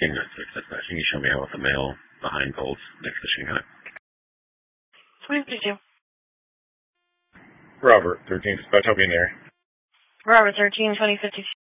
King 96 dispatch. Can you show me out with the male behind Colts next to Shanghai? 2052. Robert, 13 dispatch, I'll be in there. Robert, 13, 2052.